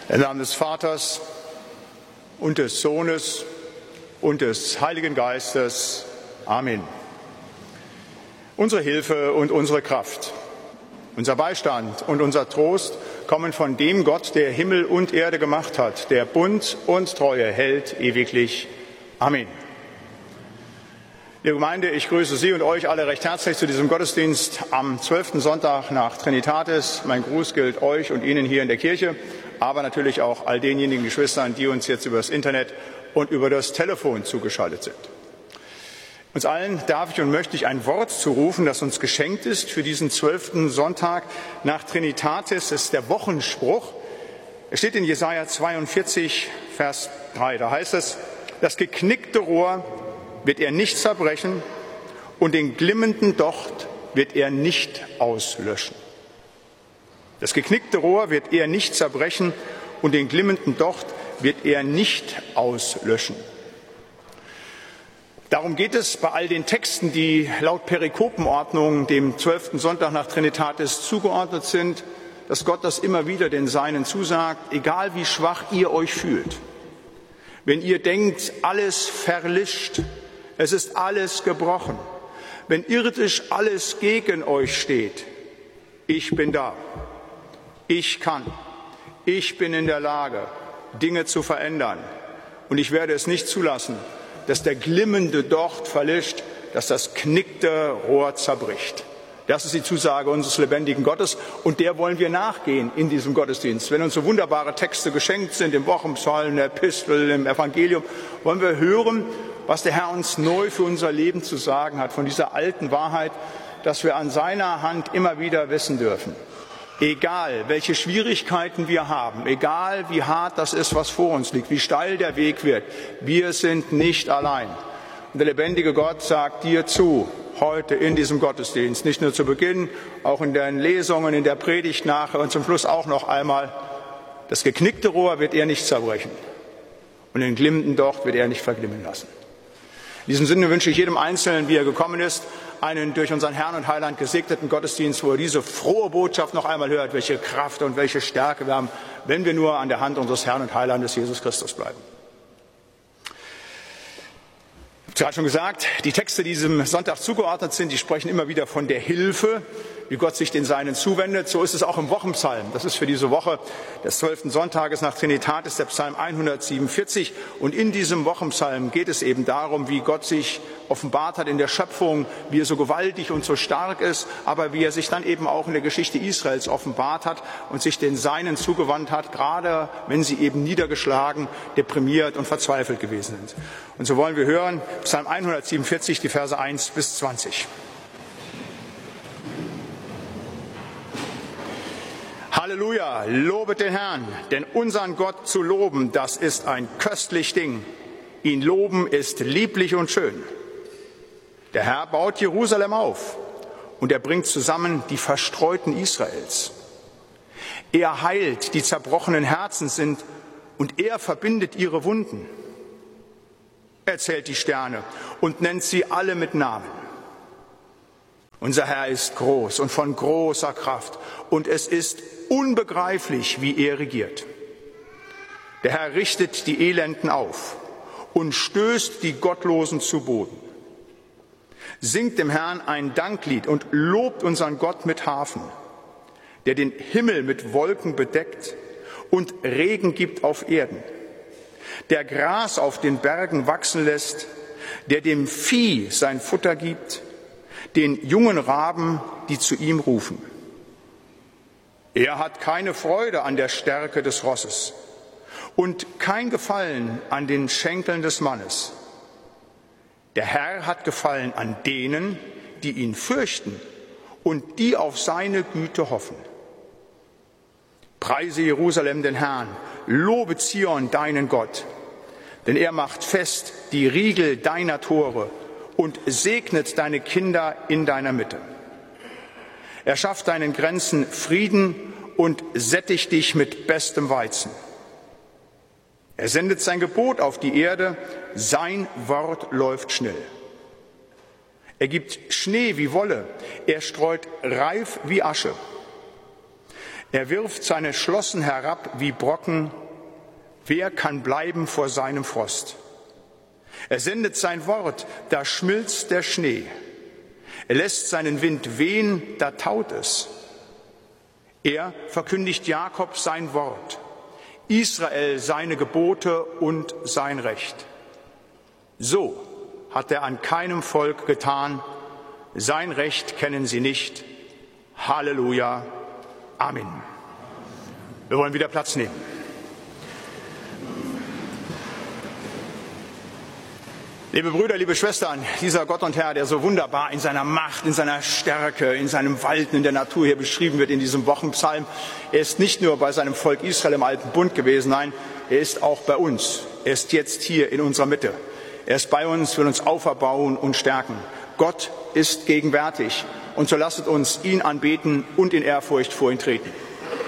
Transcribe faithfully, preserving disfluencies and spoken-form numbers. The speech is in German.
Im Namen des Vaters und des Sohnes und des Heiligen Geistes. Amen. Unsere Hilfe und unsere Kraft, unser Beistand und unser Trost kommen von dem Gott, der Himmel und Erde gemacht hat, der Bund und Treue hält ewiglich. Amen. Liebe Gemeinde, ich grüße Sie und euch alle recht herzlich zu diesem Gottesdienst am zwölften Sonntag nach Trinitatis. Mein Gruß gilt euch und Ihnen hier in der Kirche, aber natürlich auch all denjenigen Geschwistern, die uns jetzt über das Internet und über das Telefon zugeschaltet sind. Uns allen darf ich und möchte ich ein Wort zurufen, das uns geschenkt ist für diesen zwölften Sonntag nach Trinitatis. Es ist der Wochenspruch. Es steht in Jesaja zweiundvierzig, Vers drei. Da heißt es: Das geknickte Rohr wird er nicht zerbrechen und den glimmenden Docht wird er nicht auslöschen. Das geknickte Rohr wird er nicht zerbrechen und den glimmenden Docht wird er nicht auslöschen. Darum geht es bei all den Texten, die laut Perikopenordnung dem zwölften Sonntag nach Trinitatis zugeordnet sind, dass Gott das immer wieder den Seinen zusagt, egal wie schwach ihr euch fühlt. Wenn ihr denkt, alles verlischt, es ist alles gebrochen, wenn irdisch alles gegen euch steht, ich bin da, ich kann, ich bin in der Lage, Dinge zu verändern und ich werde es nicht zulassen, dass der glimmende Docht verlischt, dass das knickte Rohr zerbricht. Das ist die Zusage unseres lebendigen Gottes und der wollen wir nachgehen in diesem Gottesdienst. Wenn uns so wunderbare Texte geschenkt sind, im Wochenpsalm, in der Epistel, im Evangelium, wollen wir hören, was der Herr uns neu für unser Leben zu sagen hat, von dieser alten Wahrheit, dass wir an seiner Hand immer wieder wissen dürfen. Egal, welche Schwierigkeiten wir haben, egal wie hart das ist, was vor uns liegt, wie steil der Weg wird, wir sind nicht allein. Und der lebendige Gott sagt dir zu, heute in diesem Gottesdienst, nicht nur zu Beginn, auch in den Lesungen, in der Predigt nachher und zum Schluss auch noch einmal, das geknickte Rohr wird er nicht zerbrechen und den glimmenden Docht wird er nicht verglimmen lassen. In diesem Sinne wünsche ich jedem Einzelnen, wie er gekommen ist, einen durch unseren Herrn und Heiland gesegneten Gottesdienst, wo er diese frohe Botschaft noch einmal hört, welche Kraft und welche Stärke wir haben, wenn wir nur an der Hand unseres Herrn und Heilandes Jesus Christus bleiben. Ich habe gerade schon gesagt, die Texte, die diesem Sonntag zugeordnet sind, die sprechen immer wieder von der Hilfe, wie Gott sich den Seinen zuwendet. So ist es auch im Wochenpsalm. Das ist für diese Woche des zwölften Sonntages nach Trinitatis der Psalm hundertsiebenundvierzig. Und in diesem Wochenpsalm geht es eben darum, wie Gott sich offenbart hat in der Schöpfung, wie er so gewaltig und so stark ist, aber wie er sich dann eben auch in der Geschichte Israels offenbart hat und sich den Seinen zugewandt hat, gerade wenn sie eben niedergeschlagen, deprimiert und verzweifelt gewesen sind. Und so wollen wir hören, Psalm hundertsiebenundvierzig, die Verse eins bis zwanzig. Halleluja, lobet den Herrn, denn unseren Gott zu loben, das ist ein köstlich Ding. Ihn loben ist lieblich und schön. Der Herr baut Jerusalem auf und er bringt zusammen die Verstreuten Israels. Er heilt, die zerbrochenen Herzen sind, und er verbindet ihre Wunden. Er zählt die Sterne und nennt sie alle mit Namen. Unser Herr ist groß und von großer Kraft, und es ist unbegreiflich, wie er regiert. Der Herr richtet die Elenden auf und stößt die Gottlosen zu Boden. Singt dem Herrn ein Danklied und lobt unseren Gott mit Harfen, der den Himmel mit Wolken bedeckt und Regen gibt auf Erden, der Gras auf den Bergen wachsen lässt, der dem Vieh sein Futter gibt, den jungen Raben, die zu ihm rufen. Er hat keine Freude an der Stärke des Rosses und kein Gefallen an den Schenkeln des Mannes. Der Herr hat Gefallen an denen, die ihn fürchten und die auf seine Güte hoffen. Preise Jerusalem den Herrn, lobe Zion deinen Gott, denn er macht fest die Riegel deiner Tore und segnet deine Kinder in deiner Mitte. Er schafft deinen Grenzen Frieden und sättigt dich mit bestem Weizen. Er sendet sein Gebot auf die Erde, sein Wort läuft schnell. Er gibt Schnee wie Wolle, er streut Reif wie Asche. Er wirft seine Schlossen herab wie Brocken. Wer kann bleiben vor seinem Frost? Er sendet sein Wort, da schmilzt der Schnee. Er lässt seinen Wind wehen, da taut es. Er verkündigt Jakob sein Wort, Israel seine Gebote und sein Recht. So hat er an keinem Volk getan. Sein Recht kennen sie nicht. Halleluja. Amen. Wir wollen wieder Platz nehmen. Liebe Brüder, liebe Schwestern, dieser Gott und Herr, der so wunderbar in seiner Macht, in seiner Stärke, in seinem Walten in der Natur hier beschrieben wird in diesem Wochenpsalm, er ist nicht nur bei seinem Volk Israel im Alten Bund gewesen, nein, er ist auch bei uns. Er ist jetzt hier in unserer Mitte. Er ist bei uns, will uns auferbauen und stärken. Gott ist gegenwärtig und so lasset uns ihn anbeten und in Ehrfurcht vor ihn treten.